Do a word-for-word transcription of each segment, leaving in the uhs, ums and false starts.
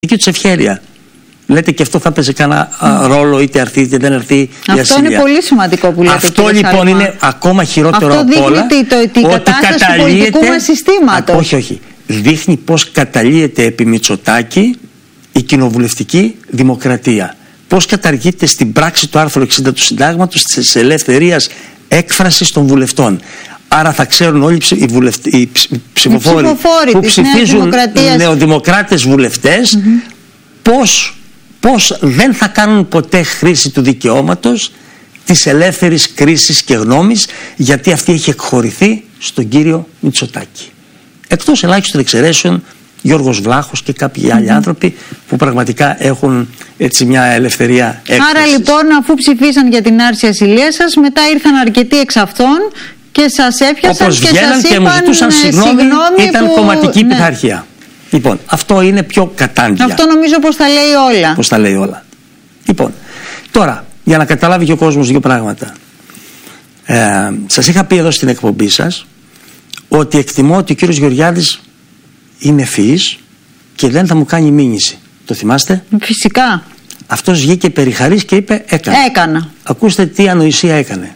δική τους ευχέρεια. Λέτε και αυτό θα παίζει κανένα mm. ρόλο, είτε έρθει είτε δεν έρθει η ασυλία. Αυτό είναι πολύ σημαντικό που λέτε. Αυτό λοιπόν Σάλμα. Είναι ακόμα χειρότερο αυτό από όλα. Αυτό δείχνει την κατάσταση του πολιτικού μας συστήματος. Α, όχι, όχι. Δείχνει πως καταλύεται επί Μητσοτάκη η κοινοβουλευτική δημοκρατία. Πώς καταργείται στην πράξη του άρθρου εξήντα του Συντάγματος της ελευθερίας έκφρασης των βουλευτών. Άρα θα ξέρουν όλοι οι, βουλευτε... οι ψηφοφόροι, οι ψηφοφόροι που ψηφίζουν νεοδημοκράτες βουλευτές mm-hmm. πώς, πώς δεν θα κάνουν ποτέ χρήση του δικαιώματος της ελεύθερης κρίσης και γνώμης, γιατί αυτή έχει εκχωρηθεί στον κύριο Μητσοτάκη. Εκτός ελάχιστων εξαιρέσεων, Γιώργος Βλάχος και κάποιοι mm-hmm. άλλοι άνθρωποι που πραγματικά έχουν έτσι μια ελευθερία έκφρασης. Άρα λοιπόν, αφού ψηφίσαν για την άρση ασυλίας σας, μετά ήρθαν αρκετοί εξ αυτών και σας έπιασαν. Όπως και βγαίναν σας και είπαν, μου ζητούσαν συγγνώμη, συγγνώμη ήταν που... κομματική ναι. πειθαρχία. Λοιπόν, αυτό είναι πιο κατάντια. Αυτό νομίζω πως τα λέει όλα. Πως τα λέει όλα. Λοιπόν, τώρα, για να καταλάβει και ο κόσμος δύο πράγματα. Ε, σας είχα πει εδώ στην εκπομπή σας ότι εκτιμώ ότι ο κύριος Γεωργιάδης είναι ευφυής και δεν θα μου κάνει μήνυση. Το θυμάστε? Φυσικά. Αυτός βγήκε περιχαρής και είπε έκανα. Έκανα. Ακούστε τι ανοησία έκανε.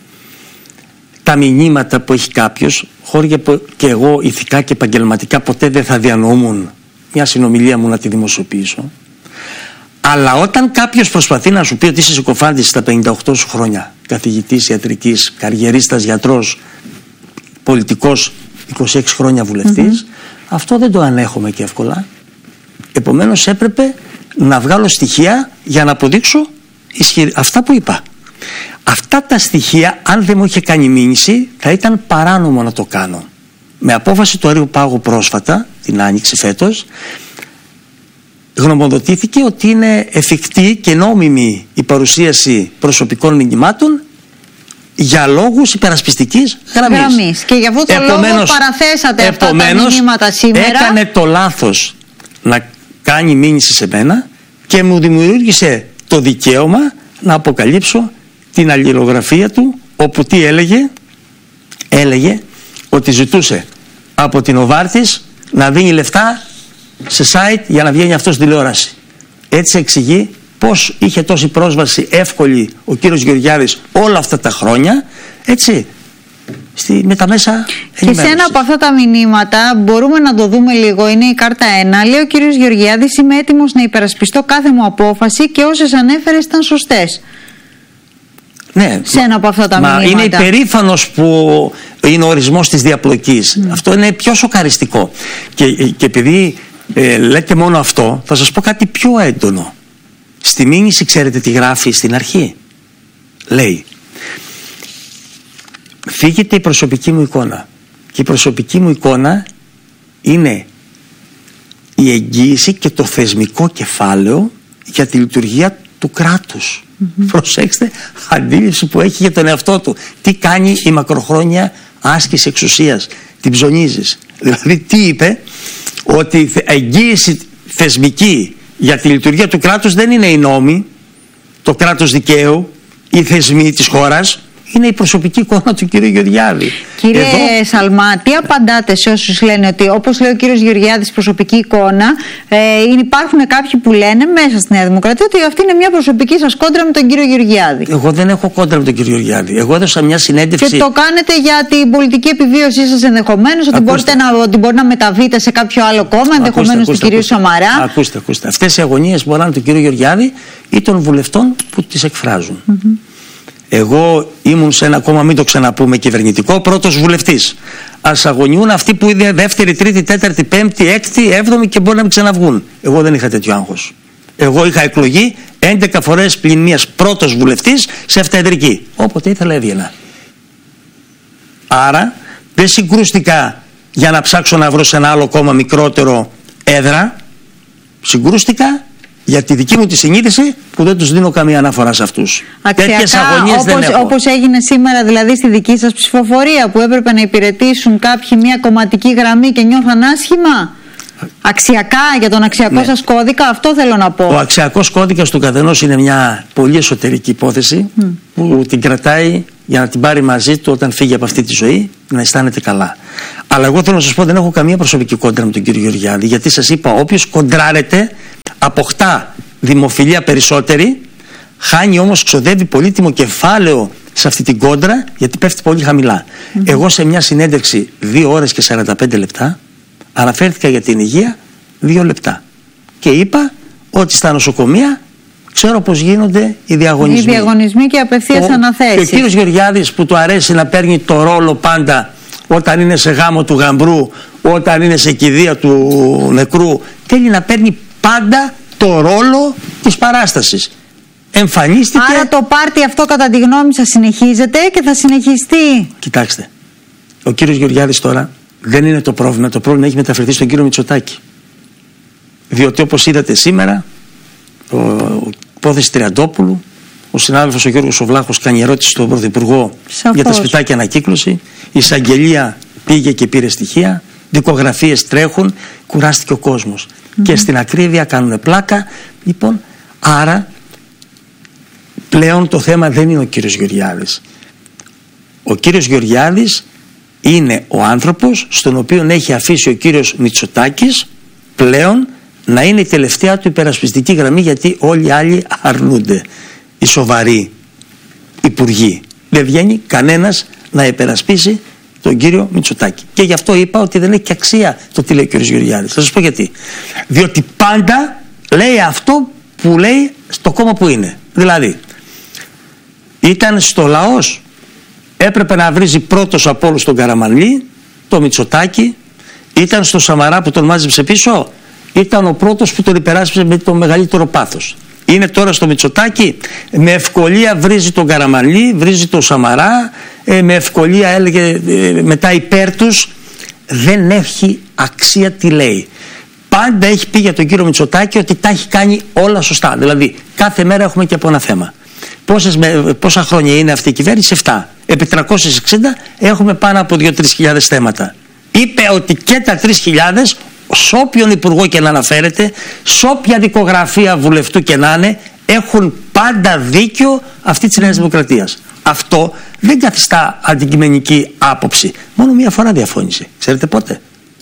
Τα μηνύματα που έχει κάποιος, χώρια που και εγώ ηθικά και επαγγελματικά ποτέ δεν θα διανοούμουν μια συνομιλία μου να τη δημοσιοποιήσω. Αλλά όταν κάποιος προσπαθεί να σου πει ότι είσαι συκοφάντης στα πενήντα οκτώ σου χρόνια, καθηγητής ιατρικής, καριερίστας, γιατρός, πολιτικός, είκοσι έξι χρόνια βουλευτής, mm-hmm. αυτό δεν το ανέχομαι και εύκολα. Επομένως έπρεπε να βγάλω στοιχεία για να αποδείξω ισχυρ... αυτά που είπα. Αυτά τα στοιχεία, αν δεν μου είχε κάνει μήνυση, θα ήταν παράνομο να το κάνω. Με απόφαση του Αριού Πάγου πρόσφατα, την Άνοιξη φέτος, γνωμοδοτήθηκε ότι είναι εφικτή και νόμιμη η παρουσίαση προσωπικών μηνυμάτων για λόγους υπερασπιστικής γραμμής. γραμμής. Και γι' αυτό το επομένως, λόγο παραθέσατε αυτά τα μηνύματα σήμερα. Έκανε το λάθος να κάνει μήνυση σε μένα και μου δημιούργησε το δικαίωμα να αποκαλύψω την αλληλογραφία του, όπου τι έλεγε? Έλεγε ότι ζητούσε από την Οβάρτης να δίνει λεφτά σε site για να βγαίνει αυτός στην τηλεόραση. Έτσι εξηγεί πως είχε τόση πρόσβαση εύκολη ο κύριος Γεωργιάδης όλα αυτά τα χρόνια, έτσι, στη, με τα μέσα ενημέρωσης. Και σε ένα από αυτά τα μηνύματα μπορούμε να το δούμε λίγο, είναι η κάρτα ένα, λέει ο κύριος Γεωργιάδης: είμαι έτοιμος να υπερασπιστώ κάθε μου απόφαση και όσες ανέφερες ήταν σωστές. Ναι, σε ένα από αυτά τα μα μηνύματα. Είναι υπερήφανος που είναι ο ορισμός της διαπλοκής. Mm. Αυτό είναι πιο σοκαριστικό. Και, και επειδή ε, λέτε μόνο αυτό, θα σας πω κάτι πιο έντονο. Στη μήνυση ξέρετε τι γράφει στην αρχή? Λέει: φύγεται η προσωπική μου εικόνα. Και η προσωπική μου εικόνα είναι η εγγύηση και το θεσμικό κεφάλαιο για τη λειτουργία του κράτους. Mm-hmm. Προσέξτε, αντίληψη που έχει για τον εαυτό του. Τι κάνει η μακροχρόνια άσκηση εξουσίας? Την ψωνίζεις. Δηλαδή τι είπε? Ότι εγγύηση θεσμική για τη λειτουργία του κράτους δεν είναι οι νόμοι, το κράτος δικαίου, οι θεσμοί της χώρας. Είναι η προσωπική εικόνα του κύριου Γεωργιάδη. Κύριε Εδώ... Σαλμά, τι απαντάτε σε όσους λένε ότι, όπως λέει ο κύριος Γεωργιάδης, προσωπική εικόνα, ε, υπάρχουν κάποιοι που λένε μέσα στη Νέα Δημοκρατία ότι αυτή είναι μια προσωπική σας κόντρα με τον κύριο Γεωργιάδη? Εγώ δεν έχω κόντρα με τον κύριο Γεωργιάδη. Εγώ έδωσα μια συνέντευξη. Και το κάνετε για την πολιτική επιβίωσή σας ενδεχομένως, ότι, μπορείτε να, ότι μπορεί να μεταβείτε σε κάποιο άλλο κόμμα, ενδεχομένως του κυρίου Σαμαρά. Ακούστε, ακούστε. Αυτές οι αγωνίες μπορεί να είναι του κύριου Γεωργιάδη ή των βουλευτών που τις εκφράζουν. Mm-hmm. Εγώ ήμουν σε ένα κόμμα, μην το ξαναπούμε, κυβερνητικό, πρώτος βουλευτής. Ας αγωνιούν αυτοί που είναι δεύτερη, τρίτη, τέταρτη, πέμπτη, έκτη, έβδομη και μπορεί να μην ξαναβγούν. Εγώ δεν είχα τέτοιο άγχος. Εγώ είχα εκλογεί έντεκα φορές πλην μίας πρώτος βουλευτής σε εφταεδρική. Όποτε ήθελα έβγαινα. Άρα δεν συγκρούστηκα για να ψάξω να βρω σε ένα άλλο κόμμα μικρότερο έδρα. Συγκρούστηκα για τη δική μου τη συνείδηση που δεν τους δίνω καμία αναφορά σε αυτούς. Τέτοιες αγωνίες όπως, δεν έχω. Όπως έγινε σήμερα δηλαδή στη δική σας ψηφοφορία, που έπρεπε να υπηρετήσουν κάποιοι μια κομματική γραμμή και νιώθαν άσχημα. Αξιακά, για τον αξιακό ναι. σας κώδικα, αυτό θέλω να πω. Ο αξιακός κώδικας του καθενός είναι μια πολύ εσωτερική υπόθεση mm. που την κρατάει για να την πάρει μαζί του όταν φύγει από αυτή τη ζωή, να αισθάνεται καλά. Αλλά εγώ θέλω να σας πω, δεν έχω καμία προσωπική κόντρα με τον κύριο Γεωργιάδη, γιατί σας είπα, όποιος κοντράρεται αποκτά δημοφιλία περισσότερη, χάνει όμως, ξοδεύει πολύτιμο κεφάλαιο σε αυτή την κόντρα, γιατί πέφτει πολύ χαμηλά. Mm-hmm. Εγώ σε μια συνέντευξη δύο ώρες και σαράντα πέντε λεπτά αναφέρθηκα για την υγεία δύο λεπτά και είπα ότι στα νοσοκομεία ξέρω πως γίνονται οι διαγωνισμοί. Οι διαγωνισμοί και απευθείας αναθέσεις. Και ο κύριος Γεωργιάδης, που του αρέσει να παίρνει το ρόλο πάντα όταν είναι σε γάμο του γαμπρού, όταν είναι σε κηδεία του νεκρού, θέλει να παίρνει πάντα το ρόλο της παράστασης. Εμφανίστηκε. Άρα το πάρτι αυτό, κατά τη γνώμη σας, συνεχίζεται και θα συνεχιστεί? Κοιτάξτε, ο κύριος Γεωργιάδης τώρα δεν είναι το πρόβλημα. Το πρόβλημα έχει μεταφερθεί στον κύριο Μητσοτάκη. Διότι όπως είδατε σήμερα, ο, ο υπόθεση Τριαντόπουλου, ο συνάδελφος ο Γιώργος ο Βλάχος κάνει ερώτηση στον Πρωθυπουργό Σαφώς. για τα σπιτάκια ανακύκλωση. Η εισαγγελία πήγε και πήρε στοιχεία. Δικογραφίες τρέχουν. Κουράστηκε ο κόσμος. Mm-hmm. Και στην ακρίβεια κάνουν πλάκα. Λοιπόν, άρα πλέον το θέμα δεν είναι ο κύριος Γεωργιάδης. Ο κύριος Γεωργιάδης είναι ο άνθρωπος στον οποίο έχει αφήσει ο κύριος Μητσοτάκης πλέον να είναι η τελευταία του υπερασπιστική γραμμή, γιατί όλοι οι άλλοι αρνούνται. Οι σοβαροί υπουργοί. Δεν βγαίνει κανένας να υπερασπίσει τον κύριο Μητσοτάκη. Και γι' αυτό είπα ότι δεν έχει και αξία το τι λέει ο κύριος Γεωργιάδης. Θα σας πω γιατί. Διότι πάντα λέει αυτό που λέει στο κόμμα που είναι. Δηλαδή, ήταν στο λαός, έπρεπε να βρίζει πρώτος από όλους τον Καραμανλή, το Μητσοτάκη. Ήταν στο Σαμαρά που τον μάζεψε πίσω, ήταν ο πρώτος που τον υπεράσπισε με το μεγαλύτερο πάθος. Είναι τώρα στο Μητσοτάκη, με ευκολία βρίζει τον Καραμανλή, βρίζει τον Σαμαρά, ε, με ευκολία έλεγε ε, μετά υπέρ τους. Δεν έχει αξία τι λέει. Πάντα έχει πει για τον κύριο Μητσοτάκη ότι τα έχει κάνει όλα σωστά. Δηλαδή κάθε μέρα έχουμε και από ένα θέμα. Πόσες, πόσα χρόνια είναι αυτή η κυβέρνηση? εφτά. Επί τριακόσιες εξήντα έχουμε πάνω από δύο με τρεις χιλιάδες θέματα. Είπε ότι και τα τρεις χιλιάδες, σε όποιον υπουργό και να αναφέρεται, σε όποια δικογραφία βουλευτού και να είναι, έχουν πάντα δίκιο αυτή της Νέας Δημοκρατίας. Αυτό δεν καθιστά αντικειμενική άποψη. Μόνο μία φορά διαφώνησε. Ξέρετε πότε?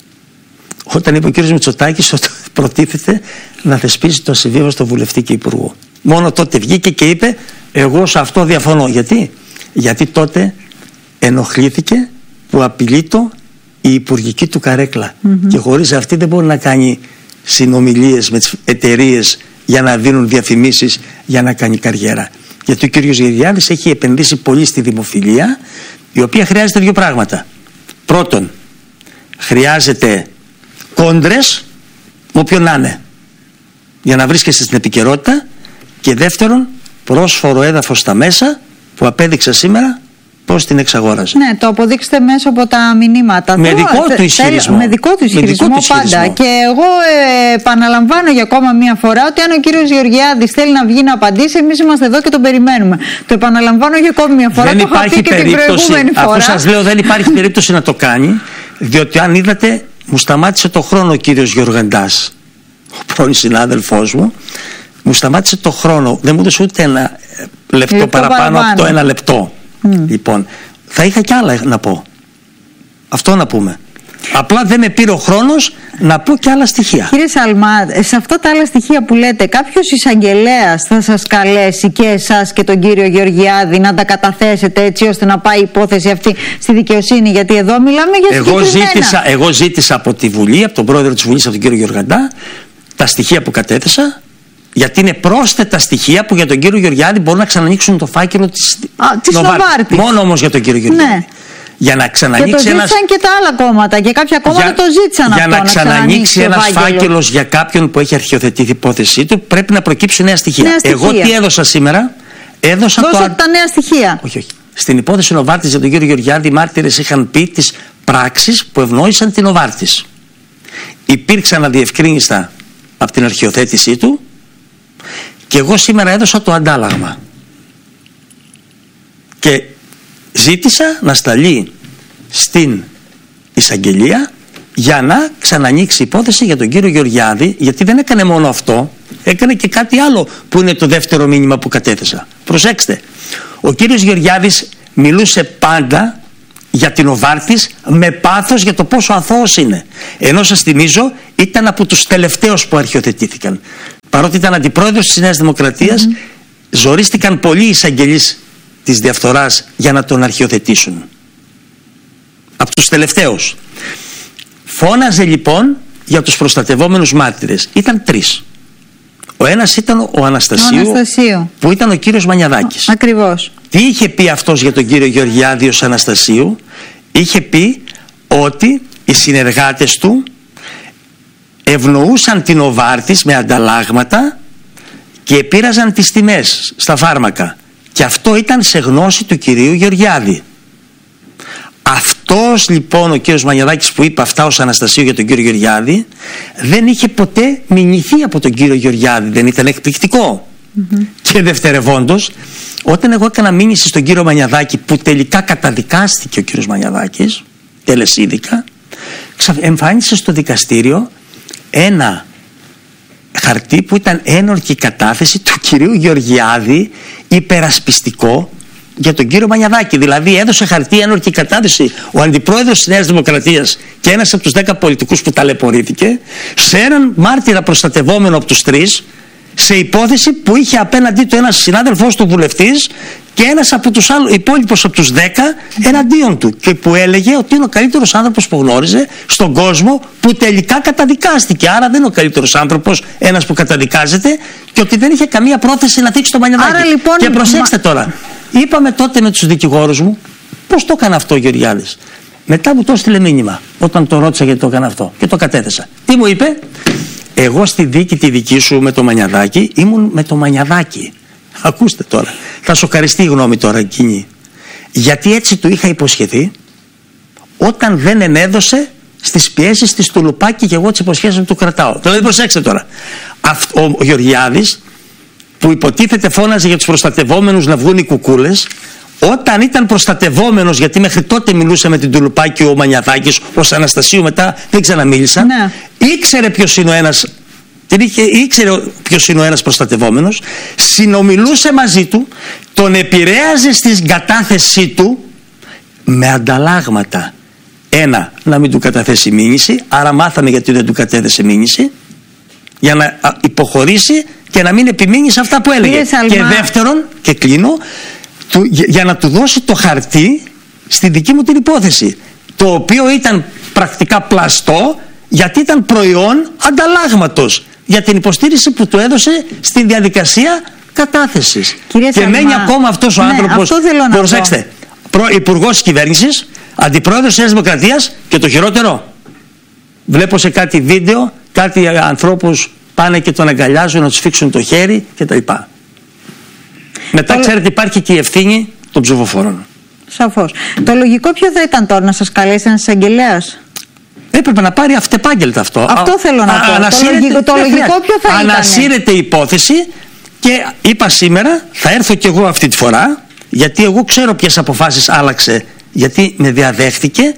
Όταν είπε ο κ. Μητσοτάκης ότι προτίθεται να θεσπίσει το ασυμβίβαστο βουλευτή και υπουργό. Μόνο τότε βγήκε και είπε, εγώ σε αυτό διαφωνώ. Γιατί? Γιατί τότε ενοχλήθηκε που απειλείτο η υπουργική του καρέκλα. Mm-hmm. Και χωρίς αυτή δεν μπορεί να κάνει συνομιλίες με τις εταιρείες για να δίνουν διαφημίσεις, για να κάνει καριέρα. Γιατί ο κ. Γεωργιάδης έχει επενδύσει πολύ στη δημοφιλία, η οποία χρειάζεται δύο πράγματα. Πρώτον, χρειάζεται κόντρες, όποιον να είναι, για να βρίσκεσαι στην επικαιρότητα. Και δεύτερον, πρόσφορο έδαφος στα μέσα, που απέδειξε σήμερα πώς την εξαγόραζε. Ναι, το αποδείξτε μέσα από τα μηνύματα. Με δικό του ισχυρισμό. Με δικό του ισχυρισμό πάντα. Και εγώ ε, επαναλαμβάνω για ακόμα μία φορά ότι αν ο κύριος Γεωργιάδης θέλει να βγει να απαντήσει, εμείς είμαστε εδώ και τον περιμένουμε. Το επαναλαμβάνω για ακόμη μία φορά. Δεν το υπάρχει και περίπτωση, την αφού φορά. σας λέω δεν υπάρχει περίπτωση να το κάνει, διότι αν είδατε, μου σταμάτησε το χρόνο ο κύριος Γεωργαντάς, ο πρώην συνάδελφός μου. Μου σταμάτησε το χρόνο, δεν μου έδωσε ούτε ένα λεπτό, λεπτό παραπάνω, παραπάνω από το ένα λεπτό. Mm. Λοιπόν, θα είχα κι άλλα να πω. Αυτό να πούμε. Απλά δεν με πήρε ο χρόνος να πω κι άλλα στοιχεία. Κύριε Σαλμά, σε αυτά τα άλλα στοιχεία που λέτε, κάποιος εισαγγελέας θα σας καλέσει και εσάς και τον κύριο Γεωργιάδη να τα καταθέσετε έτσι ώστε να πάει η υπόθεση αυτή στη δικαιοσύνη? Γιατί εδώ μιλάμε για εγώ ζήτησα, εγώ ζήτησα από τη Βουλή, από τον πρόεδρο της Βουλής, από τον κύριο Γεωργαντά, τα στοιχεία που κατέθεσα. Γιατί είναι πρόσθετα στοιχεία που για τον κύριο Γεωργιάδη μπορούν να ξανανοίξουν το φάκελο της, Α, της Νοβάρτης. Μόνο όμως για τον κύριο Γεωργιάδη. Ναι. Για να ξανανοίξει και το ζήτησαν ένας... και τα άλλα κόμματα και κάποια κόμματα για... το ζήτησαν για αυτό. Για να ξανανοίξει ένας φάκελος για κάποιον που έχει αρχιοθετηθεί η υπόθεσή του, πρέπει να προκύψουν νέα στοιχεία. Νέα στοιχεία. Εγώ τι έδωσα σήμερα? Έδωσα Δώσατε το... τα νέα στοιχεία. Όχι, όχι. Στην υπόθεση Νοβάρτης για τον κύριο Γεωργιάδη, οι μάρτυρες είχαν πει τις πράξεις που ευνόησαν την Νοβάρτης. Υπήρξαν αδιευκρίνιστα από την αρχιοθέτησή του. Και εγώ σήμερα έδωσα το αντάλλαγμα και ζήτησα να σταλεί στην εισαγγελία για να ξανανοίξει η υπόθεση για τον κύριο Γεωργιάδη, γιατί δεν έκανε μόνο αυτό, έκανε και κάτι άλλο που είναι το δεύτερο μήνυμα που κατέθεσα. Προσέξτε, ο κύριος Γεωργιάδης μιλούσε πάντα για την Νοβάρτης με πάθος για το πόσο αθώος είναι. Ενώ σας θυμίζω ήταν από τους τελευταίους που αρχιοθετήθηκαν. Παρότι ήταν αντιπρόεδρος της Νέας Δημοκρατίας, mm-hmm. ζορίστηκαν πολλοί εισαγγελείς της διαφθοράς για να τον αρχιοθετήσουν. Από τους τελευταίους. Φώναζε λοιπόν για τους προστατευόμενους μάρτυρες. Ήταν τρεις. Ο ένας ήταν ο Αναστασίου, ο Αναστασίου. που ήταν ο κύριος Μανιαδάκης. Ακριβώς. Τι είχε πει αυτός για τον κύριο Γεωργιάδη ως Αναστασίου? Είχε πει ότι οι συνεργάτες του ευνοούσαν την Νοβάρτης με ανταλλάγματα και επήραζαν τις τιμές στα φάρμακα. Και αυτό ήταν σε γνώση του κυρίου Γεωργιάδη. Αυτός λοιπόν ο κύριος Μανιαδάκης που είπε αυτά ως Αναστασίου για τον κύριο Γεωργιάδη δεν είχε ποτέ μηνυθεί από τον κύριο Γεωργιάδη. Δεν ήταν εκπληκτικό? Mm-hmm. Και δευτερευόντως, όταν εγώ έκανα μήνυση στον κύριο Μανιαδάκη, που τελικά καταδικάστηκε ο κύριος Μανιαδάκης τελεσίδικα, εμφάνισε στο δικαστήριο ένα χαρτί που ήταν ένορκη κατάθεση του κυρίου Γεωργιάδη, υπερασπιστικό για τον κύριο Μανιαδάκη. Δηλαδή έδωσε χαρτί ένορκη κατάθεση ο αντιπρόεδρος της Νέας Δημοκρατίας και ένας από τους δέκα πολιτικούς που ταλαιπωρήθηκε σε έναν μάρτυρα προστατευόμενο από τους τρεις, σε υπόθεση που είχε απέναντί του ένας συνάδελφός του βουλευτής και ένας από τους άλλους, υπόλοιπος από τους δέκα εναντίον του, και που έλεγε ότι είναι ο καλύτερος άνθρωπος που γνώριζε στον κόσμο, που τελικά καταδικάστηκε. Άρα δεν είναι ο καλύτερος άνθρωπος ένας που καταδικάζεται, και ότι δεν είχε καμία πρόθεση να θίξει τον Μανιαδάκη. Λοιπόν, και προσέξτε μα... τώρα, είπαμε τότε με τους δικηγόρους μου πώς το έκανε αυτό ο Γεωργιάδης. Μετά μου το έστειλε μήνυμα όταν το ρώτησα γιατί το έκανε αυτό και το κατέθεσα. Τι μου είπε? Εγώ στη δίκη τη δική σου με το Μανιαδάκη ήμουν με το Μανιαδάκη. Ακούστε τώρα, θα σοκαριστεί η γνώμη τώρα εκείνη. Γιατί έτσι του είχα υποσχεθεί όταν δεν ενέδωσε στις πιέσεις της του Λουπάκη, και εγώ τις υποσχέσεις του κρατάω. Δηλαδή προσέξτε τώρα, ο, ο Γεωργιάδης που υποτίθεται φώναζε για τους προστατευόμενους να βγουν οι κουκούλες, όταν ήταν προστατευόμενος, γιατί μέχρι τότε μιλούσε με την Τουλουπάκη ο Μανιαδάκης, ως Αναστασίου μετά δεν ξαναμίλησαν, ναι. ήξερε ποιος είναι ο ένας, την είχε, ήξερε ποιος είναι ο ένας προστατευόμενος, συνομιλούσε μαζί του, τον επηρέαζε στην κατάθεσή του με ανταλλάγματα. Ένα, να μην του καταθέσει μήνυση, άρα μάθαμε γιατί δεν του κατέθεσε μήνυση, για να υποχωρήσει και να μην επιμείνει σε αυτά που έλεγε. Και δεύτερον, και κλείνω, του, για, για να του δώσει το χαρτί στη δική μου την υπόθεση, το οποίο ήταν πρακτικά πλαστό, γιατί ήταν προϊόν ανταλλάγματος για την υποστήριξη που του έδωσε στη διαδικασία κατάθεσης. Κύριε και Σαλμά, μένει ακόμα αυτός ο ναι, άνθρωπος, προσέξτε, υπουργός της κυβέρνησης, αντιπρόεδρος της Νέας Δημοκρατίας, και το χειρότερο, βλέπω σε κάτι βίντεο κάτι ανθρώπους πάνε και τον αγκαλιάζουν να τους φίξουν το χέρι κτλ. Μετά, ξέρετε, υπάρχει και η ευθύνη των ψηφοφόρων. Σαφώς. Το λογικό ποιο θα ήταν τώρα, να σας καλέσει ένας εισαγγελέας? Έπρεπε να πάρει αυτεπάγγελτα αυτό. Αυτό θέλω να πω. Το λογικό, το λογικό ποιο θα ήταν? Ανασύρεται η υπόθεση, και είπα σήμερα, θα έρθω κι εγώ αυτή τη φορά, γιατί εγώ ξέρω ποιες αποφάσεις άλλαξε, γιατί με διαδέχτηκε,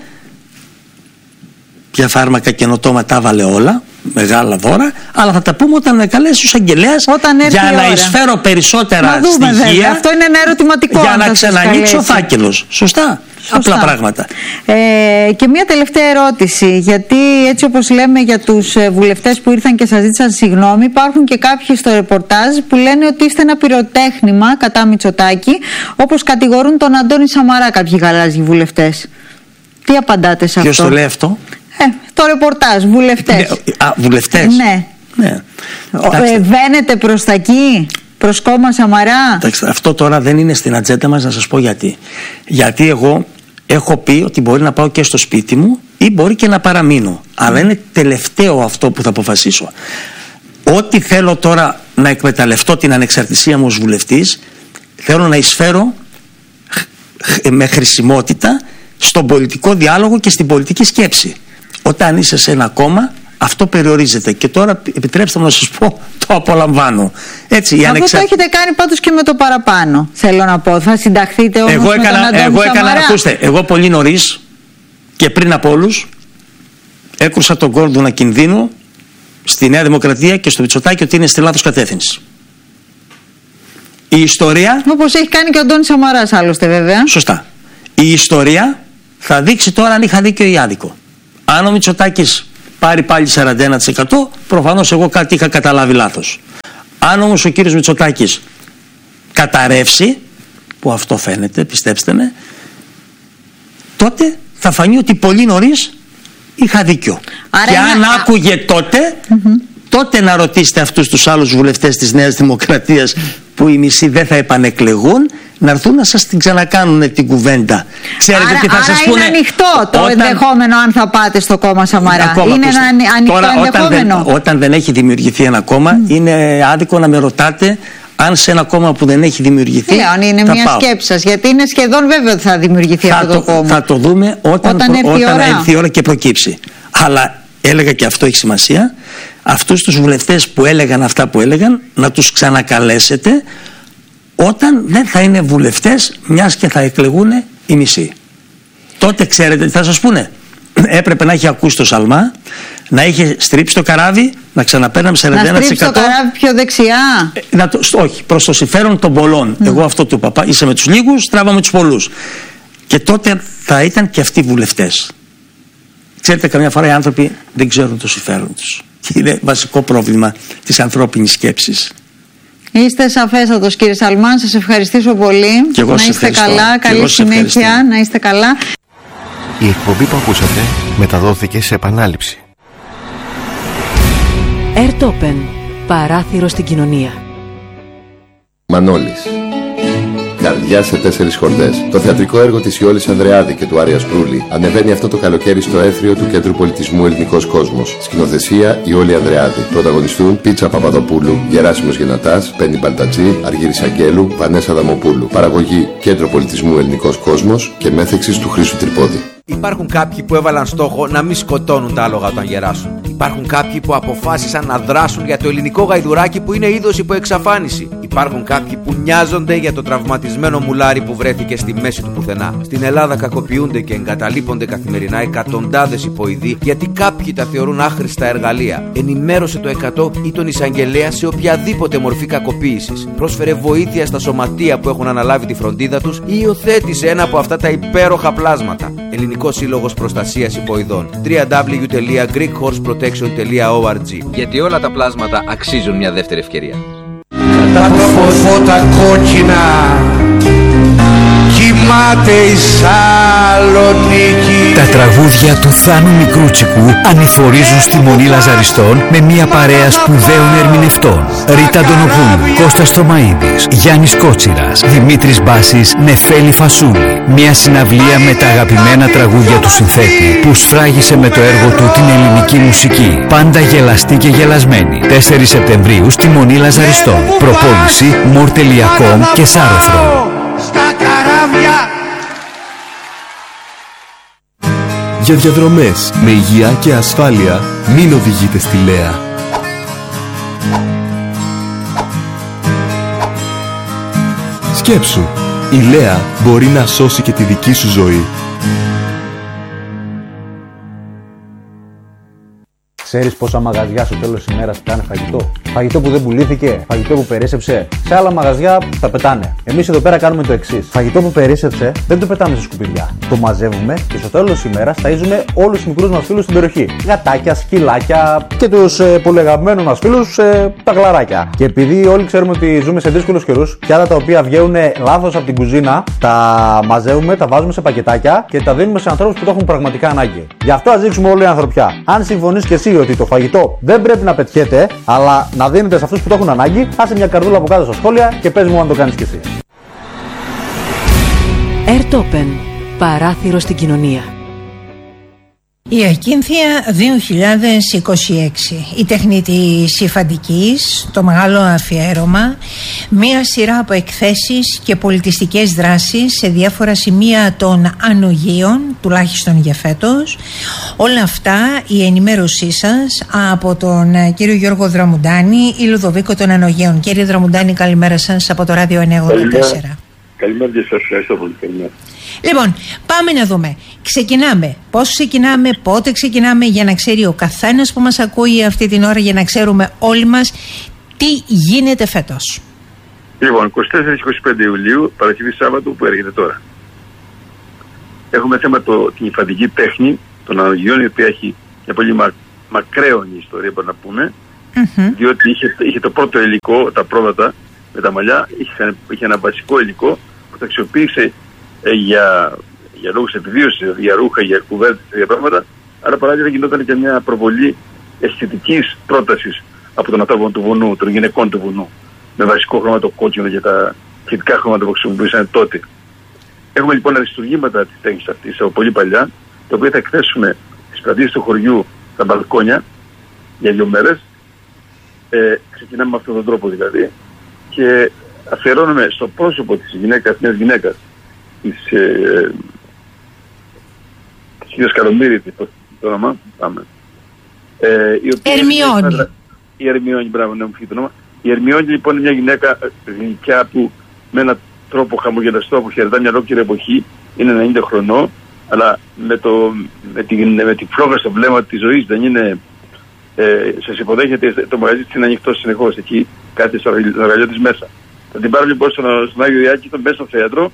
ποια φάρμακα καινοτόμα τα έβαλε όλα, μεγάλα δώρα, αλλά θα τα πούμε όταν με καλέσει ο εισαγγελέας, για να εισφέρω περισσότερα δούμε, στοιχεία. Βέβαια. Αυτό είναι ένα ερωτηματικό. Για να ξανανοίξει ο φάκελος. Σωστά. Σωστά. Απλά πράγματα. Ε, και μια τελευταία ερώτηση, γιατί έτσι όπως λέμε για τους βουλευτές που ήρθαν και σας ζήτησαν συγγνώμη, υπάρχουν και κάποιοι στο ρεπορτάζ που λένε ότι είστε ένα πυροτέχνημα κατά Μητσοτάκη, όπως κατηγορούν τον Αντώνη Σαμαρά κάποιοι γαλάζιοι βουλευτές. Τι απαντάτε σε αυτό? Ποιος το λέει αυτό? Ε, το ρεπορτάζ, βουλευτές. Ναι, α, βουλευτές. Ναι. ναι. Ε, βαίνετε προς τα εκεί, προς κόμμα Σαμαρά? Κοιτάξτε, αυτό τώρα δεν είναι στην ατζέντα μας, να σας πω γιατί. Γιατί εγώ έχω πει ότι μπορεί να πάω και στο σπίτι μου ή μπορεί και να παραμείνω. Αλλά είναι τελευταίο αυτό που θα αποφασίσω. Ό,τι θέλω τώρα να εκμεταλλευτώ την ανεξαρτησία μου ως βουλευτής, θέλω να εισφέρω με χρησιμότητα στον πολιτικό διάλογο και στην πολιτική σκέψη. Όταν είσαι σε ένα κόμμα, αυτό περιορίζεται. Και τώρα επιτρέψτε μου να σας πω, το απολαμβάνω. Έτσι, αυτό ανεξα... το έχετε κάνει πάντως και με το παραπάνω, θέλω να πω. Θα συνταχθείτε όμως εγώ με έκανα, τον Αντώνη εγώ Σαμαρά? Έκανα, ακούστε, εγώ πολύ νωρίς και πριν από όλους έκρουσα τον κόρδωνα κινδύνου στη Νέα Δημοκρατία και στο Μητσοτάκη ότι είναι στη λάθος κατεύθυνση. Η ιστορία... Όπως έχει κάνει και ο Αντώνης Σαμαράς άλλωστε, βέβαια. Σωστά. Η ιστορία θα δείξει τώρα αν είχα δίκιο ή άδικο. Αν ο Μητσοτάκης πάρει πάλι σαράντα ένα τοις εκατό, προφανώς εγώ κάτι είχα καταλάβει λάθος. Αν όμως ο κύριος Μητσοτάκης καταρρεύσει, που αυτό φαίνεται, πιστέψτε με, τότε θα φανεί ότι πολύ νωρίς είχα δίκιο. Άρα και αν α... άκουγε τότε, mm-hmm. τότε να ρωτήσετε αυτούς τους άλλους βουλευτές της Νέας Δημοκρατίας που οι μισοί δεν θα επανεκλεγούν, να έρθουν να σας την ξανακάνουν την κουβέντα. Ξέρετε άρα, τι θα άρα σας πούνε. Είναι ανοιχτό το όταν... ενδεχόμενο αν θα πάτε στο κόμμα Σαμαρά. Είναι ένα ανοιχτό τώρα, ενδεχόμενο. Όταν δεν, όταν δεν έχει δημιουργηθεί ένα κόμμα, mm. είναι άδικο να με ρωτάτε αν σε ένα κόμμα που δεν έχει δημιουργηθεί. Λέων, είναι μια πάω. σκέψη σας, γιατί είναι σχεδόν βέβαιο ότι θα δημιουργηθεί θα αυτό το, το κόμμα. Θα το δούμε όταν, όταν, έρθει, όταν ώρα. έρθει η ώρα και προκύψει. Αλλά έλεγα και αυτό έχει σημασία, αυτούς τους βουλευτές που έλεγαν αυτά που έλεγαν, να τους ξανακαλέσετε όταν δεν θα είναι βουλευτές, μιας και θα εκλεγούν οι μισοί. Τότε ξέρετε τι θα σας πούνε. Έπρεπε να έχει ακούσει το Σαλμά, να είχε στρίψει το καράβι, να ξαναπέρναμε σαράντα ένα τοις εκατό. Να στρίψει το καράβι πιο δεξιά. Ε, να το, όχι, προς το συμφέρον των πολλών. Mm. Εγώ αυτό του είπα. Είσαι με τους λίγους, τράβαμε τους πολλούς. Και τότε θα ήταν και αυτοί βουλευτές. Ξέρετε, καμιά φορά οι άνθρωποι δεν ξέρουν το συμφέρον τους. Και είναι βασικό πρόβλημα της ανθρώπινης σκέψης. Είστε σαφέστατος, κύριε Σαλμάν, σας ευχαριστήσω πολύ. Και εγώ να σας είστε ευχαριστώ. καλά, καλή συνέχεια, να είστε καλά. Η εκπομπή που ακούσατε μεταδόθηκε σε επανάληψη. Airtopen, παράθυρο στην κοινωνία. Μανώλης. Καρδιά σε τέσσερις χορδές. Το θεατρικό έργο της Ιόλης Ανδρεάδη και του Άρια Σπρούλη ανεβαίνει αυτό το καλοκαίρι στο Έθριο του Κέντρου Πολιτισμού Ελληνικός Κόσμος. Σκηνοθεσία Ιόλη Ανδρεάδη. Πρωταγωνιστούν Πίτσα Παπαδοπούλου, Γεράσιμος Γενατάς, Πέννη Μπαλτατζή, Αργύρης Αγγέλου, Βανέσα Δαμοπούλου. Παραγωγή Κέντρο Πολιτισμού Ελληνικός Κόσμος και μέθεξης του Χρήστου Τρυπόδη. Υπάρχουν κάποιοι που έβαλαν στόχο να μην σκοτώνουν τα άλογα όταν γεράσουν. Υπάρχουν κάποιοι που αποφάσισαν να δράσουν για το ελληνικό γαϊδουράκι που είναι είδος υπό εξαφάνιση. Υπάρχουν κάποιοι που νοιάζονται για το τραυματισμένο μουλάρι που βρέθηκε στη μέση του πουθενά. Στην Ελλάδα κακοποιούνται και εγκαταλείπονται καθημερινά εκατοντάδες υποειδοί γιατί κάποιοι τα θεωρούν άχρηστα εργαλεία. Ενημέρωσε το εκατό ή τον εισαγγελέα σε οποιαδήποτε μορφή κακοποίησης. Πρόσφερε βοήθεια στα σωματεία που έχουν αναλάβει τη φροντίδα τους ή υιοθέτησε ένα από αυτά τα υπέροχα πλάσματα. Ελληνικός Σύλλογος Προστασίας Υποειδών. double-u double-u double-u τελεία greek horse protection τελεία org. Γιατί όλα τα πλάσματα αξίζουν μια δεύτερη ευκαιρία. Κατά το φώτα κόκκινα κοιμάται η Σαλονίκη. Τα τραγούδια του Θάνου Μικρούτσικου ανηφορίζουν στη Μονή Λαζαριστών με μια παρέα σπουδαίων ερμηνευτών. Ρίτα Αντωνοπούλου, Κώστας Τρωμαΐδης, Γιάννης Κότσιρας, Δημήτρης Μπάσης, Νεφέλη Φασούλη. Μια συναυλία με τα αγαπημένα τραγούδια του συνθέτη που σφράγισε με το έργο του την ελληνική μουσική. Πάντα γελαστή και γελασμένη. τέσσερις Σεπτεμβρίου στη Μονή Λαζαριστών. Προπόληση μορ τελεία κομ και Σάρωθρο. Για διαδρομές με υγεία και ασφάλεια, μην οδηγείτε στη Λέα. Σκέψου, η Λέα μπορεί να σώσει και τη δική σου ζωή. Ξέρεις πόσα μαγαζιά στο τέλος της ημέρας πετάνε φαγητό? Φαγητό που δεν πουλήθηκε, φαγητό που περίσσεψε. Σε άλλα μαγαζιά τα πετάνε. Εμείς εδώ πέρα κάνουμε το εξής. Φαγητό που περίσσεψε δεν το πετάμε στα σκουπίδια. Το μαζεύουμε και στο τέλος της ημέρας ταΐζουμε όλους τους μικρούς μας φίλους στην περιοχή. Γατάκια, σκυλάκια και τους ε, πολύ αγαπημένους μας φίλους ε, τα γλαράκια. Και επειδή όλοι ξέρουμε ότι ζούμε σε δύσκολους καιρούς, πιάτα τα οποία βγαίνουν λάθος από την κουζίνα, τα μαζεύουμε, τα βάζουμε σε πακετάκια και τα δίνουμε σε ανθρώπους που το έχουν πραγματικά ανάγκη. Γι' αυτό ας δείξουμε όλη η ανθρωπιά. Αν συμφωνείς και εσύ ότι το φαγητό δεν πρέπει να πετιέται, αλλά να δίνεται σε αυτούς που το έχουν ανάγκη, άσε μια καρδούλα από κάτω στα σχόλια και πες μου αν το κάνεις κι εσύ. Airtopen, παράθυρο στην κοινωνία. Η Ακίνθια δύο χιλιάδες είκοσι έξι, η τεχνητή Υφαντικής, το μεγάλο αφιέρωμα, μία σειρά από εκθέσεις και πολιτιστικές δράσεις σε διάφορα σημεία των Ανογείων, τουλάχιστον για φέτος. Όλα αυτά η ενημέρωσή σας από τον κύριο Γιώργο Δραμουντάνη, η Λουδοβίκο των Ανογείων. Κύριε Δραμουντάνη, καλημέρα σας από το Ράδιο εννιακόσια τέσσερα. Καλημέρα και σας ευχαριστώ πολύ. Καλημέρα. Λοιπόν, πάμε να δούμε. Ξεκινάμε. Πώς ξεκινάμε, πότε ξεκινάμε, για να ξέρει ο καθένας που μας ακούει αυτή την ώρα, για να ξέρουμε όλοι μας τι γίνεται φέτος. Λοιπόν, είκοσι τέσσερα και είκοσι πέντε Ιουλίου, Παρασκευή Σάββατο που έρχεται τώρα. Έχουμε θέμα το, την υφαντική τέχνη των αναλογιών, η οποία έχει μια πολύ μα, μακραίωνη ιστορία, μπορούμε να πούμε, mm-hmm. διότι είχε, είχε το πρώτο υλικό, τα πρόβατα με τα μαλλιά, είχε, είχε ένα βασικό υλικό που τα αξιοποίησε ε, για, για λόγους επιβίωσης, δηλαδή για ρούχα, για κουβέρτες, για πράγματα, αλλά παράλληλα γινόταν και μια προβολή αισθητικής πρότασης από τον ανθρώπο του βουνού, των γυναικών του βουνού, με βασικό χρώμα το κόκκινο και τα σχετικά χρώματα που χρησιμοποιούσαν τότε. Έχουμε λοιπόν αριστουργήματα της τέχνης αυτής από πολύ παλιά, τα οποία θα εκθέσουμε στις πλατείες του χωριού, στα μπαλκόνια, για δύο μέρες. Ε, ξεκινάμε με αυτόν τον τρόπο δηλαδή και αφιερώνουμε στο πρόσωπο της γυναίκας, μιας γυναίκας, της ε, κυρίας Καλομύρη, το όνομα, πάμε. Ε, η οποία Ερμιόνη. Είναι, η Ερμιόνη, μπράβο, ναι, μου φύγει το όνομα. Η Ερμιόνη λοιπόν είναι μια γυναίκα γλυκιά που με έναν τρόπο χαμογελαστό που χαιρετά μια ολόκληρη εποχή, είναι ενενήντα χρονών, αλλά με, το, με, τη, με τη φλόγα στο βλέμμα της ζωής δεν είναι. Ε, σας υποδέχεται, το μαγαζί της είναι ανοιχτό συνεχώς, εκεί κάτι στο αργαλιό της μέσα. Θα την πάρω λοιπόν στον, στον Άγιο Ιάκητο μέσα στο θέατρο,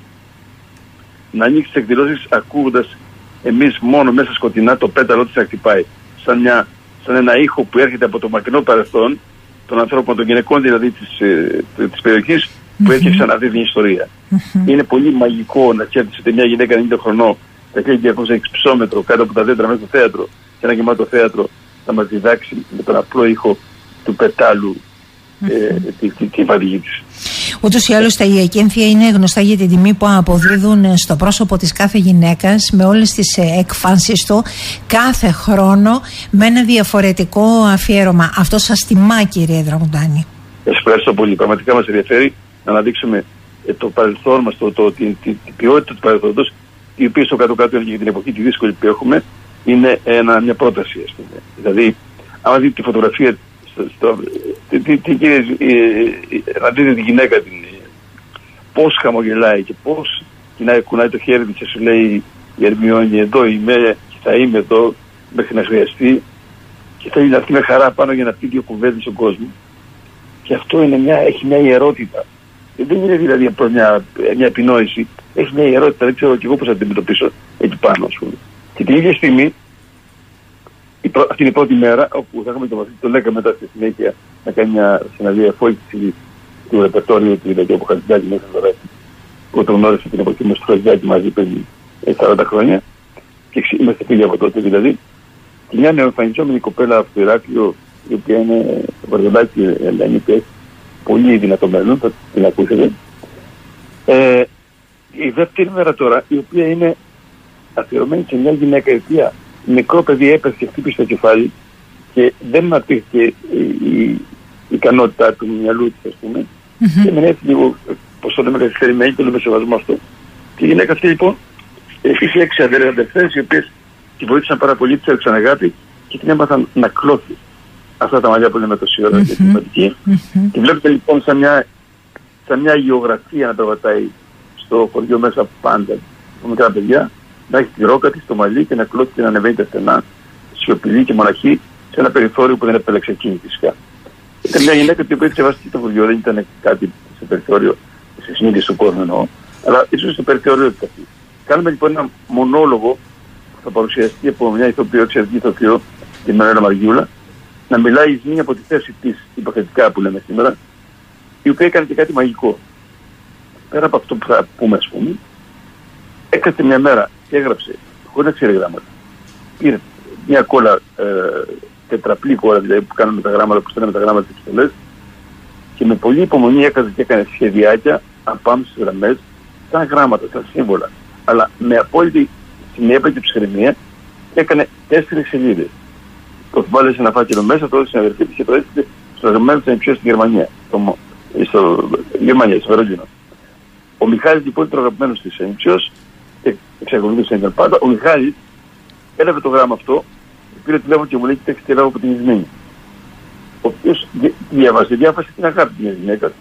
να ανοίξει τις εκδηλώσεις ακούγοντας εμείς μόνο μέσα σκοτεινά το πέταλο της να χτυπάει. Σαν, μια, σαν ένα ήχο που έρχεται από το μακρινό παρελθόν των ανθρώπων, των γυναικών δηλαδή της, ε, της περιοχής, που mm-hmm. έρχεται ξαναδεί την ιστορία. Mm-hmm. Είναι πολύ μαγικό να σκέφτεσαι μια γυναίκα ενενήντα χρονών, τα χίλια διακόσια έξι ψώμετρο κάτω από τα δέντρα μέσα στο θέατρο, σε ένα γεμάτο θέατρο, θα μας διδάξει με τον απλό ήχο του πετάλου mm-hmm. ε, τη, τη, τη φαντική της. Ούτως ή άλλως τα ιεκένθια είναι γνωστά για την τιμή που αποδίδουν στο πρόσωπο της κάθε γυναίκας με όλες τις εκφάνσεις του κάθε χρόνο με ένα διαφορετικό αφιέρωμα. Αυτό σας τιμά, κύριε Δραγουντάνη? Σας ευχαριστώ πολύ. Πραγματικά μας ενδιαφέρει να αναδείξουμε ε, το παρελθόν μας, το, το, την, την, την ποιότητα του παρελθόντος, η οποία στο κάτω-κάτω για την εποχή τη δύσκολη που έχουμε είναι ένα, μια πρόταση, ας πούμε. Δηλαδή, άμα δείτε τη φωτογραφία, στο, στο, τι, τι, τι, τι, να δείτε τη γυναίκα την, πώς χαμογελάει και πώς κοινάει, κουνάει το χέρι της και σου λέει η Ερμιόνη, εδώ είμαι και θα είμαι εδώ μέχρι να χρειαστεί, και θέλει να έρθει με χαρά πάνω για να πει δύο κουβέντες στον κόσμο. Και αυτό είναι μια, έχει μια ιερότητα. Δεν είναι δηλαδή μια, μια επινόηση, έχει μια ιερότητα, δεν ξέρω και εγώ πώς θα την αντιμετωπίσω εκεί πάνω, ας πούμε. Και την ίδια στιγμή, η πρω... αυτή είναι η πρώτη μέρα όπου θα έχουμε το Βασίλη, το λέγαμε μετά στη συνέχεια να κάνει μια συναντία φώτιση του ρεπερτόριου του δηλαδή από Χατζηδάκη μέσα στο Ρέτη, που το γνώρισε την εποχή μας του Χατζηδάκη μαζί πριν σαράντα χρόνια, και είμαστε φίλοι από τότε δηλαδή. Και μια νεοεμφανιζόμενη κοπέλα από το Ηράκλειο, η οποία είναι το Βαρδολάκι Ελένη, που έχει πολύ δυνατό μέλλον, θα την ακούσετε. Ε, η δεύτερη μέρα τώρα, η οποία είναι αφιερωμένη σε μια γυναίκα η οποία μικρό παιδί έπεσε και χτύπησε το κεφάλι και δεν απήχε η, η, η ικανότητά του μυαλού της, ας πούμε, mm-hmm. και με έτσι λίγο, πώς το λέμε, καθυστερημένη, το λέμε σεβασμό αυτό. Και η γυναίκα αυτή λοιπόν είχε έξι αδερφές, οι οποίες τη βοήθησαν πάρα πολύ, της έδειξαν αγάπη και την έμαθαν να κλώθει αυτά τα μαλλιά που λέμε τόση ώρα και σημαντική. Τη βλέπετε λοιπόν σαν μια, σαν μια γεωγραφία να περπατάει στο χωριό μέσα πάντα από μικρά παιδιά, να έχει τη ρόκα της στο μαλλί και να κλώσει και να ανεβαίνει τα στενά, σιωπηλή και μοναχή, σε ένα περιθώριο που δεν επέλεξε εκείνη φυσικά. Ήταν μια γυναίκα που είχε σεβαστεί το χωριό, δεν ήταν κάτι σε περιθώριο, σε συνείδηση του κόσμου εννοώ, αλλά ίσως στο περιθώριο της αυτή. Κάνουμε λοιπόν ένα μονόλογο που θα παρουσιαστεί από μια ηθοποιό, εξαιρετική ηθοποιό, την Μανουέλα Μαργιούλα, να μιλάει εις μία από τη θέση της, υποθετικά που λέμε σήμερα, η οποία έκανε και κάτι μαγικό. Πέρα από αυτό που θα πούμε, ας πούμε, έκατσε μια μέρα και έγραψε, χωρίς να ξέρει γράμματα. Πήρε μια κόλλα, ε, τετραπλή κόλλα, δηλαδή που κάνουμε τα γράμματα, που στέλνουμε τα γράμματα στις επιστολές, και με πολλή υπομονή έκατσε και έκανε σχεδιάκια απάνω στις γραμμές, σαν γράμματα, σαν σύμβολα. Αλλά με απόλυτη συνέπεια και ψυχραιμία έκανε τέσσερις σελίδες. Το βάλε σε ένα φάκελο μέσα, το έδωσε στην αδερφή της και το έστειλε στο εργαμένο της Ανιψιός στην Γερμανία. Στο, στο Γερμανία, στο Βερολίνο. Ο Μιχάλης λοιπόν ήταν ο αγαπημένος της Ανιψιός, εξακολουθούσε να ήταν πάντα. Ο Μιχάλης έλαβε το γράμμα αυτό, πήρε τηλέφωνο και μου λέει: κοιτάξτε, έλαβα από την Ισμήνη. Ο οποίος διάβασε, διάβασε την αγάπη της γυναίκας.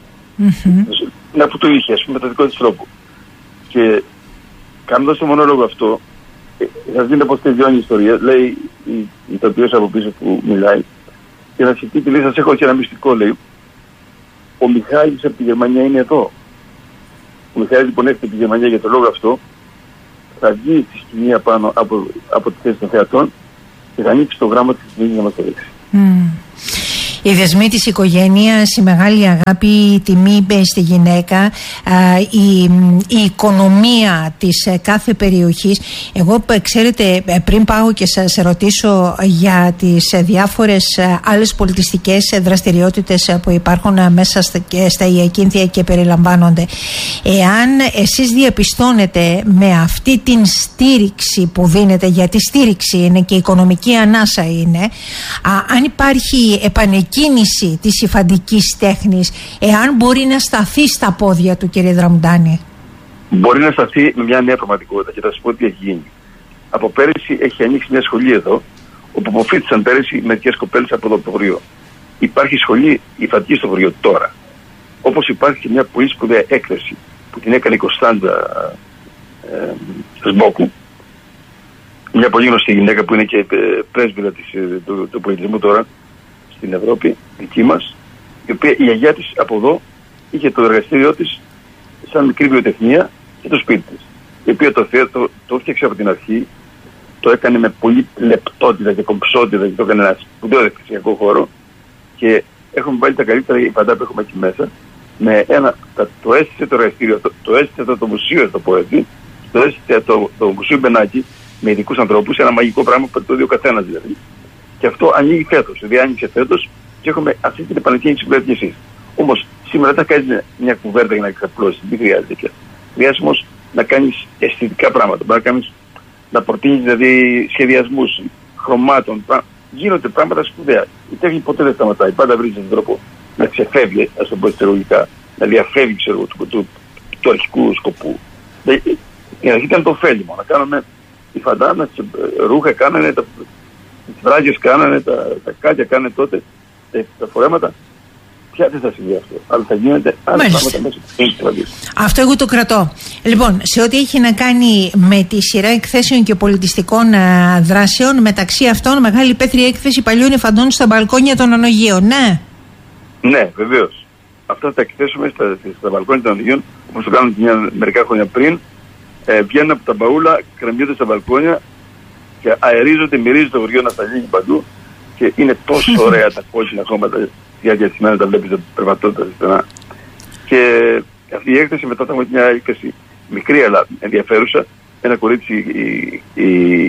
Να που το είχε, ας πούμε, με το δικό της τρόπο. Και κάνοντας το μονόλογο αυτό, θα δείτε πως τελειώνει η ιστορία, λέει η ηθοποιός από πίσω που μιλάει, και να σκεφτεί και λέει: σας έχω και ένα μυστικό, λέει. Ο Μιχάλης από τη Γερμανία είναι εδώ. Ο Μιχάλης λοιπόν έρχεται από τη Γερμανία για το λόγο αυτό, θα βγει στη σκηνή απάνω από, από τη θέση των θεατών και θα ανοίξει το γράμμα της εθνικής για να μας το δείξει. Mm. Οι δεσμοί της οικογένειας, η μεγάλη αγάπη, η τιμή στη γυναίκα, η, η οικονομία της κάθε περιοχής. Εγώ, ξέρετε, πριν πάω και σας ρωτήσω για τις διάφορες άλλες πολιτιστικές δραστηριότητες που υπάρχουν μέσα στα, στα Ιακίνθια και περιλαμβάνονται, εάν εσείς διαπιστώνετε με αυτή την στήριξη που δίνετε, γιατί στήριξη είναι και οικονομική ανάσα είναι, α, αν υπάρχει επανεκκίνηση κίνηση της υφαντικής τέχνης, εάν μπορεί να σταθεί στα πόδια του, κύριε Δραμουντάνη? Μπορεί να σταθεί με μια νέα πραγματικότητα και θα σας πω τι έχει γίνει. Από πέρυσι έχει ανοίξει μια σχολή εδώ, όπου αποφύτησαν πέρυσι μερικές κοπέλες από το χωριό. Υπάρχει σχολή υφαντική στο χωριό τώρα. Όπως υπάρχει και μια πολύ σπουδαία έκθεση που την έκανε η Κωνσταντζα ε, Σμπόκου, μια πολύ γνωστή γυναίκα που είναι και πρέσβυρα της, του, του πολιτισμού τώρα στην Ευρώπη, δική μας, η οποία η γιαγιά της από εδώ είχε το εργαστήριό της σαν μικρή βιοτεχνία και το σπίτι της, η οποία το, το, το έφτιαξε από την αρχή, το έκανε με πολύ λεπτότητα και κομψότητα και το έκανε ένα σπουδαίο εκκλησιακό χώρο και έχουμε βάλει τα καλύτερα υφαντά που έχουμε εκεί μέσα, με ένα, το έστησε το εργαστήριο, το, το έστησε το, το μουσείο, το πω έτσι, το έστησε το, το μουσείο Μπενάκη με ειδικούς ανθρώπους, ένα μαγικό πράγμα που το δει ο καθένας δηλαδή. Και αυτό ανοίγει φέτος, δηλαδή άνοιξε φέτος και έχουμε αυτή την επανεκκίνηση που λέτε εσείς. Όμως σήμερα δεν θα κάνεις μια κουβέρτα για να εξαπλώσεις, δεν χρειάζεται και. Χρειάζεται όμως να κάνεις αισθητικά πράγματα. Μπορεί να, κάνεις, να προτείνεις δηλαδή σχεδιασμούς, χρωμάτων. Πρά... Γίνονται πράγματα σπουδαία. Η τέχνη ποτέ δεν σταματάει. Πάντα βρίσκει έναν τρόπο να ξεφεύγει, ας το πω εσωτερικά, να διαφεύγει ξέρω, του, του, του, του αρχικού σκοπού. Δηλαδή, η αρχή ήταν το ωφέλιμο. Να κάνουμε οι φαντάνα, ρούχα κάνανε τα. Τις βράγες κάνανε, τα, τα κάτια κάνανε τότε, τα, τα φορέματα. Πια δεν θα συμβεί αυτό. Αλλά θα γίνεται άλλα πράγματα μέσα από τις αυτό εγώ το κρατώ. Λοιπόν, σε ό,τι έχει να κάνει με τη σειρά εκθέσεων και πολιτιστικών α, δράσεων, μεταξύ αυτών μεγάλη υπαίθρια έκθεση παλιών υφαντών στα μπαλκόνια των Ανογείων, ναι. Ναι, βεβαίως. Αυτά θα εκθέσουμε στα, στα μπαλκόνια των Ανογείων, όπως το κάνουμε μια, μερικά χρόνια πριν. Ε, βγαίνουν από τα μπαούλα, κρεμιούνται στα μπαλκόνια και αερίζονται, μυρίζει το χωριό να σταλίγει παντού και είναι τόσο ωραία τα κόκκινα χώματα στη διάρκεια της ημέρας, τα βλέπεις περπατώντας στενά. Και αυτή η έκθεση μετά θα έχουμε μια έκθεση μικρή αλλά ενδιαφέρουσα, ένα κορίτσι η, η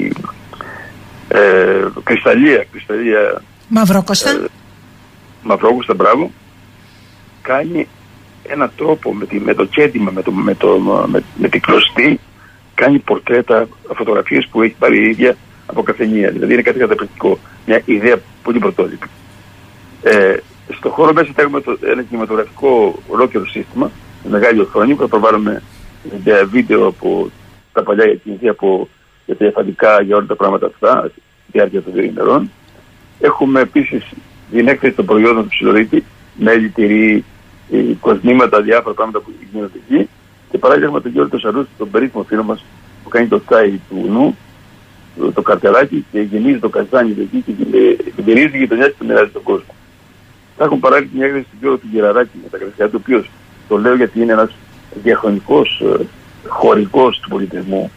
ε, Κρυσταλλία, Κρυσταλλία Μαυρόκοστα ε, Μαυρόκοστα, μπράβο, κάνει ένα τρόπο με, τη, με το κέντημα, με, το, με, το, με, με την κλωστή, κάνει πορτρέτα, φωτογραφίες που έχει πάρει η ίδια από καθενία. Δηλαδή είναι κάτι καταπληκτικό. Μια ιδέα πολύ πρωτότυπη. Ε, στο χώρο μέσα θα έχουμε το, ένα κινηματογραφικό ολόκληρο σύστημα, με μεγάλη οθόνη που θα προβάλλουμε για βίντεο από τα παλιά εκκίνηθια, από για τα εφαντικά, για όλα τα πράγματα αυτά, στη διάρκεια των δύο ημερών. Έχουμε επίσης την έκθεση των προϊόντων του Ψιλορίτη, μέλι, τυρί, κοσμήματα, διάφορα πράγματα που γίνονται εκεί. Και παράλληλα έχουμε τον Γιώργο Σαρούστη, τον περίφημο φίλο μας που κάνει το τσάι του νου, το, το καρτελάκι και γεμίζει το καζάνι εκεί και την περίεργη γειτονιά και την μοιράζει στον κόσμο. Θα έχουν παράλληλα μια έκθεση του Γιώργου του Γεραράκη με τα κρασιά του, ο οποίος το λέω γιατί είναι ένας διαχρονικός χωρικός του πολιτισμού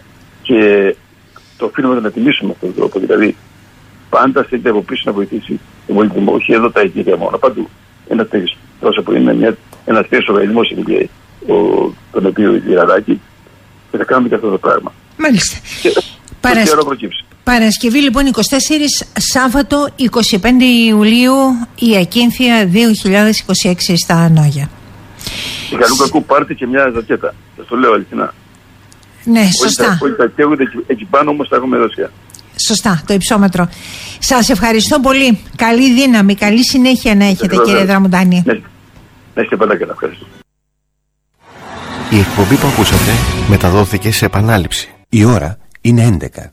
και το οφείλουμε να τιμήσουμε αυτόν τον τρόπο. Δηλαδή, πάντα θέλετε από πίσω να βοηθήσει τον πολιτισμό, όχι εδώ τα αιτήρια μόνο. Παντού ένα τέτοιο πρόσωπο είναι ένα τέτοιο οργανισμό είναι τον οποίο Γεραράκη και θα κάνουμε και αυτό το πράγμα. Μάλιστα. Παρασ... Παρασκευή λοιπόν είκοσι τέσσερις, Σάββατο είκοσι πέντε Ιουλίου, η Ακίνθια δύο χιλιάδες είκοσι έξι στα Ανόγια. Η καλού κακού πάρτε και μια ζακέτα. Θα το λέω αληθινά. Ναι, σωστά. Όλοι τα καίγονται εκεί πάνω, όμως τα έχουμε δώσει. Σωστά, το υψόμετρο. Σας ευχαριστώ πολύ. Καλή δύναμη, καλή συνέχεια να έχετε, κύριε Δραμουντάνη. Ναι, να είστε πάντα καλά. Ευχαριστώ. Η εκπομπή που ακούσατε μεταδόθηκε σε επανάληψη. Η ώρα είναι έντεκα.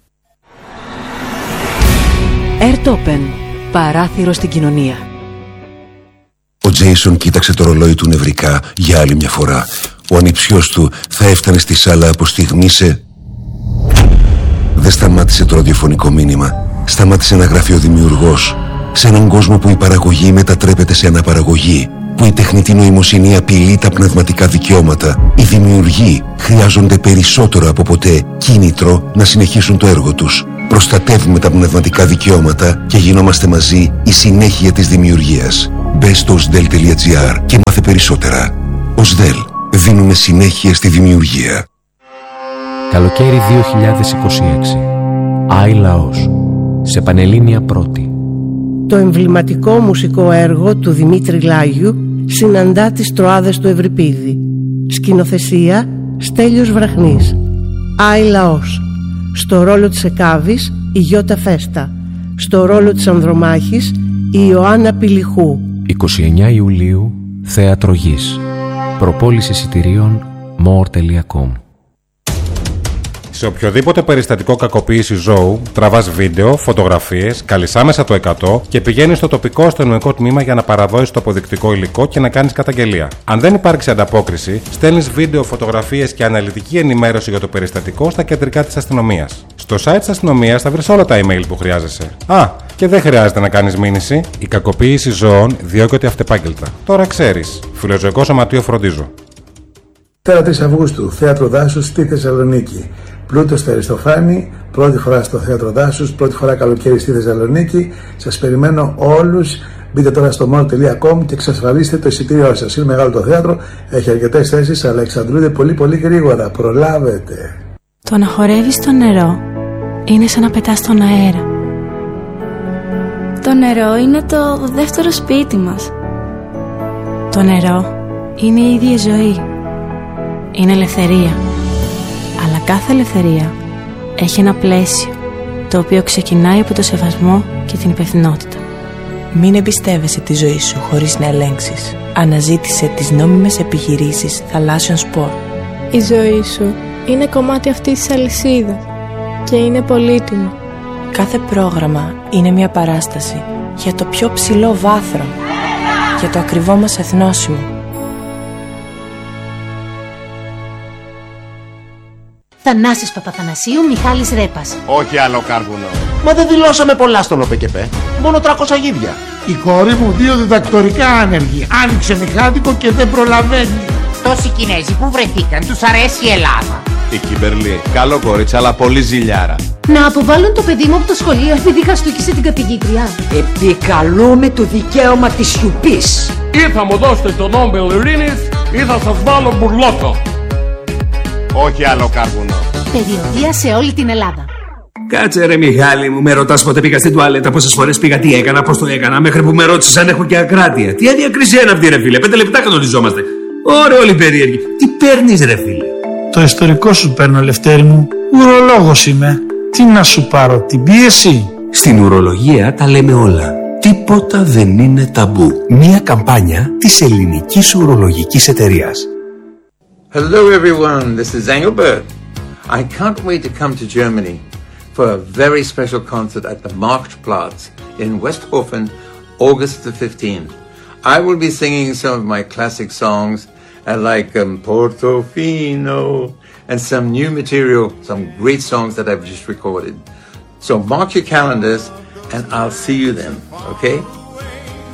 Ερτόπεν, παράθυρο στην κοινωνία. Ο Τζέισον κοίταξε το ρολόι του νευρικά για άλλη μια φορά. Ο ανιψιός του θα έφτανε στη σάλα από στιγμή σε... Δεν σταμάτησε το ραδιοφωνικό μήνυμα. Σταμάτησε να γράφει ο δημιουργός. Σε έναν κόσμο που η παραγωγή μετατρέπεται σε αναπαραγωγή. Όπου η τεχνητή νοημοσύνη απειλεί τα πνευματικά δικαιώματα, οι δημιουργοί χρειάζονται περισσότερο από ποτέ κίνητρο να συνεχίσουν το έργο τους. Προστατεύουμε τα πνευματικά δικαιώματα και γινόμαστε μαζί η συνέχεια της δημιουργίας. Μπες στο οσδέλ τελεία τζι άρ και μάθε περισσότερα. οσδέλ. Δίνουμε συνέχεια στη δημιουργία. Καλοκαίρι δύο χιλιάδες είκοσι έξι. Άι Λαός. Σε Πανελλήνια Πρώτη. Το εμβληματικό μουσικό έργο του Δημήτρη Λάγιου συναντά τις Τροάδες του Ευρυπίδη. Σκηνοθεσία Στέλιος Βραχνής. Άι Λαός. Στο ρόλο της Εκάβης η Γιώτα Φέστα. Στο ρόλο της Ανδρομάχης η Ιωάννα Πηλιχού. είκοσι εννέα Ιουλίου, Θέατρο Γης. Προπόληση εισιτηρίων more τελεία com. Σε οποιοδήποτε περιστατικό κακοποίηση ζώου, τραβάς βίντεο, φωτογραφίες, καλείς άμεσα το εκατό και πηγαίνεις στο τοπικό αστυνομικό τμήμα για να παραδώσεις το αποδεικτικό υλικό και να κάνεις καταγγελία. Αν δεν υπάρξει ανταπόκριση, στέλνεις βίντεο, φωτογραφίες και αναλυτική ενημέρωση για το περιστατικό στα κεντρικά της αστυνομίας. Στο site της αστυνομίας θα βρεις όλα τα email που χρειάζεσαι. Α, και δεν χρειάζεται να κάνεις μήνυση. Η κακοποίηση ζώων διώκεται αυτεπάγγελτα. Τώρα ξέρεις. Φιλοζωικό Σωματείο Φροντίζο. Τέρα τρεις Αυγούστου, Θέατρο Δάσους στη Θεσσαλονίκη. Πλούτο στο Αριστοφάνη, πρώτη φορά στο Θέατρο Δάσους, πρώτη φορά καλοκαίρι στη Θεσσαλονίκη. Σας περιμένω όλους. Μπείτε τώρα στο more τελεία com και εξασφαλίστε το εισιτήριό σας. Είναι μεγάλο το θέατρο, έχει αρκετές θέσεις, αλλά εξαντλούνται πολύ πολύ γρήγορα. Προλάβετε. Το να χορεύεις στο νερό είναι σαν να πετάς στον αέρα. Το νερό είναι το δεύτερο σπίτι μας. Το νερό είναι η ίδια ζωή. Είναι ελευθερία. Αλλά κάθε ελευθερία έχει ένα πλαίσιο, το οποίο ξεκινάει από το σεβασμό και την υπευθυνότητα. Μην εμπιστεύεσαι τη ζωή σου χωρίς να ελέγξεις. Αναζήτησε τις νόμιμες επιχειρήσεις θαλάσσιων σπορ. Η ζωή σου είναι κομμάτι αυτής της αλυσίδας και είναι πολύτιμο. Κάθε πρόγραμμα είναι μια παράσταση για το πιο ψηλό βάθρο, για το ακριβό μας εθνόσημο. Θανάσης Παπαθανασίου, Μιχάλης Ρέπας. Όχι άλλο κάρβουνο. Μα δεν δηλώσαμε πολλά στον ΟΠΕΚΕΠΕ. Μόνο τριακόσια γίδια. Η κόρη μου δύο διδακτορικά άνεργη. Άνοιξε μηχάνικο και δεν προλαβαίνει. Τόσοι Κινέζοι που βρεθήκαν, τους αρέσει η Ελλάδα. Η Κιμπερλή, καλό κορίτσι, αλλά πολύ ζηλιάρα. Να αποβάλουν το παιδί μου από το σχολείο επειδή χαστούκισε την καθηγήτρια. Επικαλούμε το δικαίωμα της σιωπής. Ή θα μου δώσετε το Νόμπελ Ειρήνης ή θα σας βάλω μπουρλότο. Όχι άλλο κάρβουνο. Περιοδεία σε όλη την Ελλάδα. Κάτσε ρε Μιχάλη μου, με ρωτάς πότε πήγα στην τουαλέτα, πόσες φορές πήγα, τι έκανα, πώς το έκανα, μέχρι που με ρώτησες αν έχω και ακράτεια. Τι αδιακρισία είναι αυτή ρε φίλε, πέντε λεπτά κανονιζόμαστε. Ωραία όλοι περίεργοι. Τι παίρνεις ρε φίλε? Το ιστορικό σου παίρνω Λευτέρη μου, ουρολόγος είμαι. Τι να σου πάρω, την πίεση? Στην ουρολογία τα λέμε όλα. Τίποτα δεν είναι ταμπού. Μια καμπάνια της ελληνικής ουρολογικής εταιρείας. Hello everyone, this is Engelbert. I can't wait to come to Germany for a very special concert at the Marktplatz in Westhofen, August the fifteenth. I will be singing some of my classic songs uh, like um, Portofino and some new material, some great songs that I've just recorded. So mark your calendars and I'll see you then, okay?